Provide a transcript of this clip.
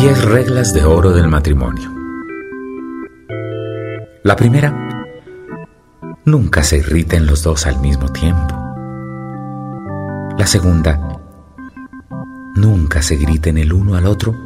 10 reglas de oro del matrimonio. La primera: nunca se irriten los dos al mismo tiempo. La segunda: nunca se griten el uno al otro